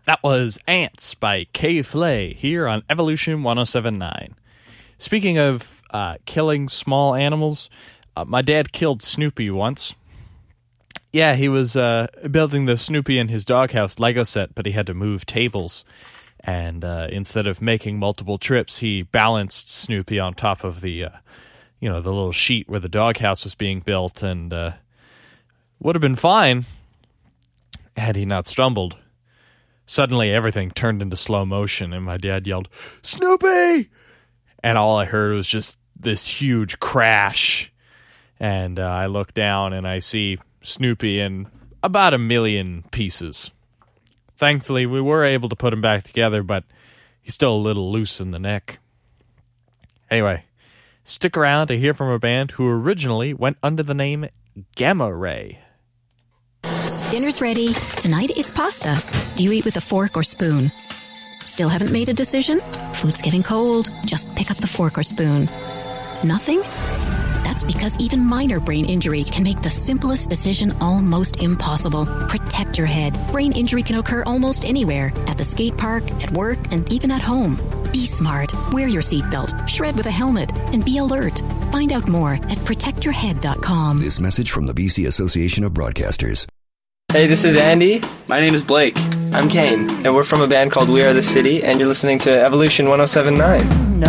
That was Ants by Kay Flay here on Evolution 107.9. Speaking of killing small animals, my dad killed Snoopy once. Yeah, he was building the Snoopy in his doghouse Lego set, but he had to move tables. And instead of making multiple trips, he balanced Snoopy on top of the little sheet where the doghouse was being built, and would have been fine had he not stumbled. Suddenly, everything turned into slow motion, and my dad yelled, "Snoopy!" And all I heard was just this huge crash. And I look down, and I see Snoopy in about 1 million pieces. Thankfully, we were able to put him back together, but he's still a little loose in the neck. Anyway, stick around to hear from a band who originally went under the name Gamma Ray. Dinner's ready. Tonight it's pasta. Do you eat with a fork or spoon? Still haven't made a decision? Food's getting cold. Just pick up the fork or spoon. Nothing? That's because even minor brain injuries can make the simplest decision almost impossible. Protect your head. Brain injury can occur almost anywhere. At the skate park, at work, and even at home. Be smart. Wear your seatbelt. Shred with a helmet. And be alert. Find out more at protectyourhead.com. This message from the BC Association of Broadcasters. Hey, this is Andy. My name is Blake. I'm Kane, and we're from a band called We Are the City, and you're listening to Evolution 107.9.